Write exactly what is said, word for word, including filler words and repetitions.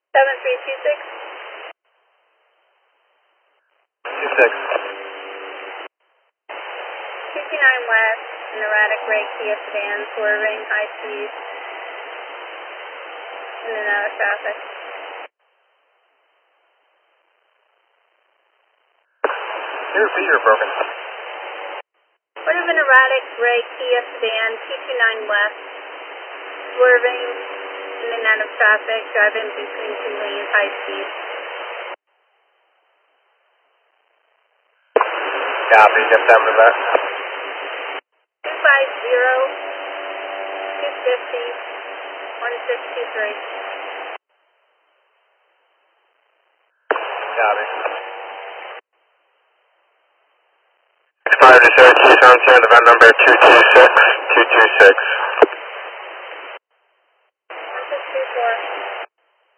seven three two six. two six. two two nine west, an erratic red Kia sedan, swerving, high speed, in and out of traffic. Can you repeat your broken? What of an erratic gray Kia sedan, two two nine west, swerving in and out of traffic, driving between two lanes, high speed. Copy, get them to that. two five zero, two fifty, one six two three. Copy. Expired to Cherokee Sunshine, event number two two six two two six. one six two four.